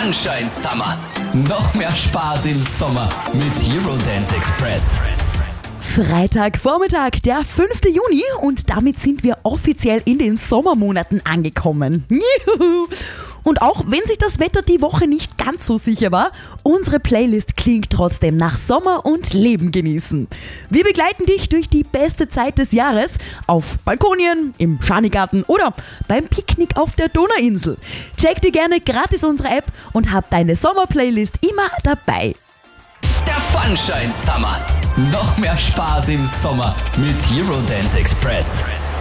Sunshine Summer. Noch mehr Spaß im Sommer mit Eurodance Express. Freitagvormittag, der 5. Juni und damit sind wir offiziell in den Sommermonaten angekommen. Juhu. Und auch wenn sich das Wetter die Woche nicht ganz so sicher war, unsere Playlist klingt trotzdem nach Sommer und Leben genießen. Wir begleiten dich durch die beste Zeit des Jahres auf Balkonien, im Schanigarten oder beim Picknick auf der Donauinsel. Check dir gerne gratis unsere App und hab deine Sommerplaylist immer dabei. Der Sunshine Summer. Noch mehr Spaß im Sommer mit Eurodance Express.